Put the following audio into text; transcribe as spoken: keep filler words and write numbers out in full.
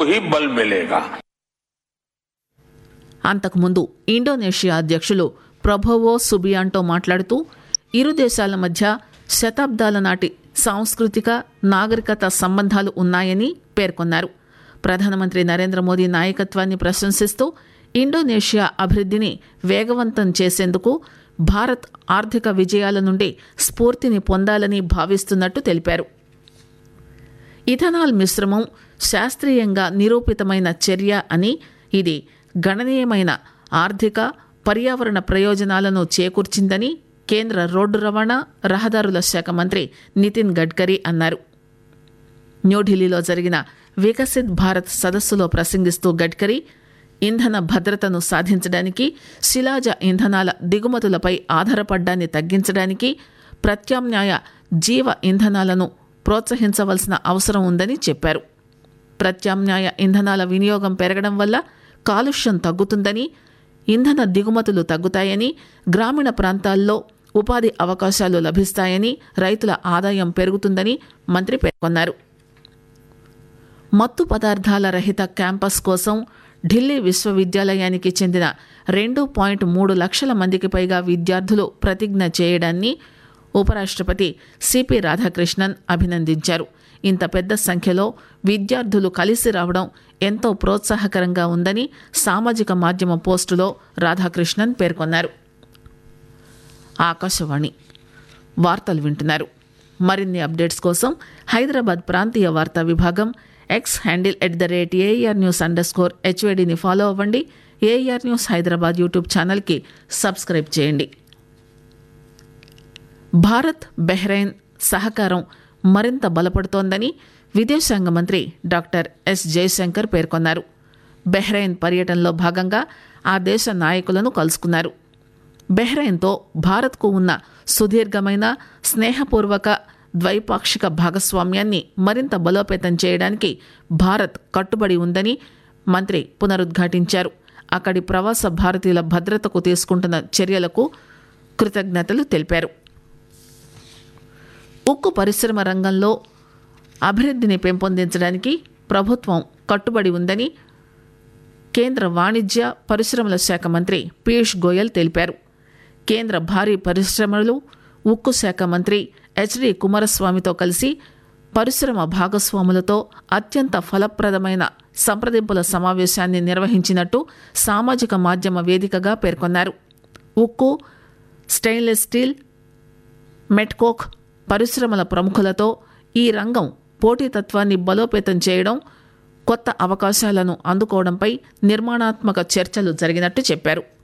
ही बल मिलेगा। అంతకుముందు ఇండోనేషియా అధ్యక్షులు ప్రబోవో సుబియాంటో మాట్లాడుతూ ఇరు దేశాల మధ్య శతాబ్దాల నాటి సాంస్కృతిక నాగరికత సంబంధాలు ఉన్నాయని పేర్కొన్నారు. ప్రధానమంత్రి నరేంద్ర మోదీ నాయకత్వాన్ని ప్రశంసిస్తూ ఇండోనేషియా అభివృద్ధిని వేగవంతం చేసేందుకు భారత్ ఆర్థిక విజయాల నుండి స్ఫూర్తిని పొందాలని భావిస్తున్నట్టు తెలిపారు. ఇథనాల్ మిశ్రమం శాస్త్రీయంగా నిరూపితమైన చర్య అని, ఇది గణనీయమైన ఆర్థిక పర్యావరణ ప్రయోజనాలను చేకూర్చిందని కేంద్ర రోడ్డు రవాణా రహదారుల శాఖ మంత్రి నితిన్ గడ్కరీ అన్నారు. న్యూఢిల్లీలో జరిగిన వికసిత్ భారత్ సదస్సులో ప్రసంగిస్తూ గడ్కరీ ఇంధన భద్రతను సాధించడానికి, శిలాజ ఇంధనాల దిగుమతులపై ఆధారపడ్డాన్ని తగ్గించడానికి ప్రత్యామ్నాయ జీవ ఇంధనాలను ప్రోత్సహించవలసిన అవసరం ఉందని చెప్పారు. ప్రత్యామ్నాయ ఇంధనాల వినియోగం పెరగడం వల్ల కాలుష్యం తగ్గుతుందని, ఇంధన దిగుమతులు తగ్గుతాయని, గ్రామీణ ప్రాంతాల్లో ఉపాధి అవకాశాలు లభిస్తాయని, రైతుల ఆదాయం పెరుగుతుందని మంత్రి పేర్కొన్నారు. మత్తు పదార్థాల రహిత క్యాంపస్ కోసం ఢిల్లీ విశ్వవిద్యాలయానికి చెందిన రెండు పాయింట్ మూడు లక్షల మందికి పైగా విద్యార్థులు ప్రతిజ్ఞ చేయడాన్ని ఉపరాష్ట్రపతి సిపి రాధాకృష్ణన్ అభినందించారు. ఇంత పెద్ద సంఖ్యలో విద్యార్థులు కలిసి రావడం ఎంతో ప్రోత్సాహకరంగా ఉందని సామాజిక మాధ్యమ పోస్టులో రాధాకృష్ణన్ పేర్కొన్నారు. ఆకాశవాణి వార్తలు వింటున్నారు. మరిన్ని అప్డేట్స్ కోసం హైదరాబాద్ ప్రాంతీయ వార్తా విభాగం X handle at the rate AR news under score హెచ్వేడిని follow అవ్వండి. ఏఆర్ న్యూస్ హైదరాబాద్ యూట్యూబ్ ఛానల్కి సబ్స్క్రైబ్ చేయండి. భారత్ బెహ్రెయిన్ సహకారం మరింత బలపడుతోందని విదేశాంగ మంత్రి డాక్టర్ ఎస్ జయశంకర్ పేర్కొన్నారు. బెహ్రెయిన్ పర్యటనలో భాగంగా ఆ దేశ నాయకులను కలుసుకున్నారు. బెహ్రెయిన్తో భారత్కు ఉన్న సుదీర్ఘమైన స్నేహపూర్వక ద్వైపాక్షిక భాగస్వామ్యాన్ని మరింత బలోపేతం చేయడానికి భారత్ కట్టుబడి ఉందని మంత్రి పునరుద్ఘాటించారు. అక్కడి ప్రవాస భారతీయుల భద్రతకు తీసుకుంటున్న చర్యలకు కృతజ్ఞతలు తెలిపారు. ఉక్కు పరిశ్రమ రంగంలో అభివృద్ధిని పెంపొందించడానికి ప్రభుత్వం కట్టుబడి ఉందని కేంద్ర వాణిజ్య పరిశ్రమల శాఖ మంత్రి పీయూష్ గోయల్ తెలిపారు. కేంద్ర భారీ పరిశ్రమలు ఉక్కు శాఖ మంత్రి హెచ్డి కుమారస్వామితో కలిసి పరిశ్రమ భాగస్వాములతో అత్యంత ఫలప్రదమైన సంప్రదింపుల సమావేశాన్ని నిర్వహించినట్టు సామాజిక మాధ్యమ వేదికగా పేర్కొన్నారు. ఉక్కు, స్టెయిన్లెస్ స్టీల్, మెట్కోక్ పరిశ్రమల ప్రముఖులతో ఈ రంగం పోటీతత్వాన్ని బలోపేతం చేయడం, కొత్త అవకాశాలను అందుకోవడంపై నిర్మాణాత్మక చర్చలు జరిగినట్టు చెప్పారు.